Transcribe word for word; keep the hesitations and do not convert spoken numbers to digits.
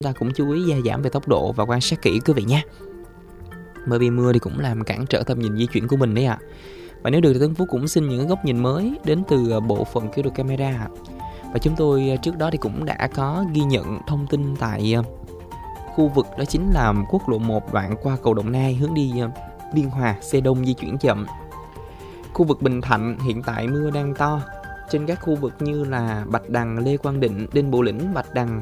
Ta cũng chú ý gia giảm về tốc độ và quan sát kỹ quý vị nha. Bởi vì mưa thì cũng làm cản trở tầm nhìn di chuyển của mình đấy ạ. Và nếu được thì Tuấn Phú cũng xin những góc nhìn mới đến từ bộ phận kỹ thuật camera. Và chúng tôi trước đó thì cũng đã có ghi nhận thông tin tại khu vực đó chính là quốc lộ một đoạn qua cầu Đồng Nai hướng đi Biên Hòa, xe đông di chuyển chậm. Khu vực Bình Thạnh hiện tại mưa đang to trên các khu vực như là Bạch Đằng, Lê Quang Định, Đinh Bộ Lĩnh, Bạch Đằng,